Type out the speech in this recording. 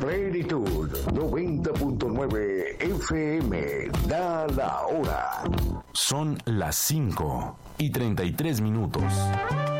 Plenitud 90.9 FM. Da la hora. Son las 5:33.